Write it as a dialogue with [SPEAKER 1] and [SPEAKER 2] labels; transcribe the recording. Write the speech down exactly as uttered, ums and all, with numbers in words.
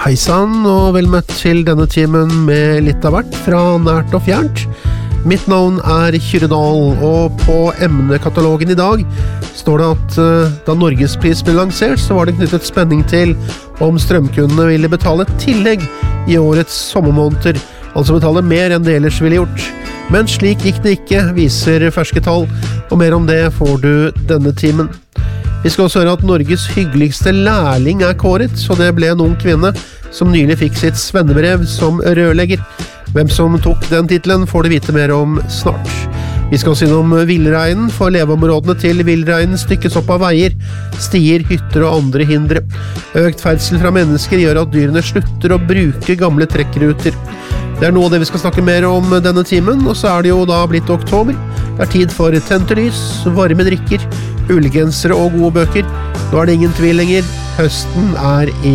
[SPEAKER 1] Hei sann, og vel møtt til denne timen med litt av hvert fra nært og fjernt. Mitt navn er Kyrre Dahl, og på emnekatalogen i dag står det at uh, da Norgespris ble lansert, så var det knyttet spenning til om strømkundene ville betale tillegg i årets sommermåneder, altså betale mer enn det ellers ville gjort. Men slik gikk det ikke, viser ferske tall, og mer om det får du denne timen. Vi skal også høre at Norges hyggeligste lærling er kåret, så det ble en ung kvinne som nylig fikk sitt svennebrev som rørlegger. Hvem som tok den titlen får du vite mer om snart. Vi skal også innom villreinen, for leveområdene til villreinen stykkes opp av veier, stier, hytter og andre hindre. Økt ferdsel fra mennesker gjør at dyrene slutter å bruke gamle trekkruter. Det er noe av det vi skal snakke mer om denne timen, og så er det jo da blitt oktober. Det er tid for tente lys, varme drikker, ulegensere og gode bøker. Nå er det ingen tvil lenger, høsten er i